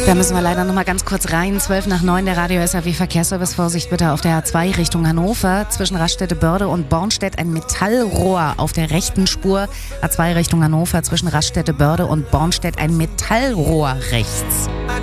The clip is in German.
Da müssen wir leider noch mal ganz kurz rein. 8:12 der Radio SAW Verkehrsservice. Vorsicht bitte auf der A2 Richtung Hannover. Zwischen Raststätte-Börde und Bornstedt ein Metallrohr auf der rechten Spur. A2 Richtung Hannover. Zwischen Raststätte-Börde und Bornstedt ein Metallrohr rechts.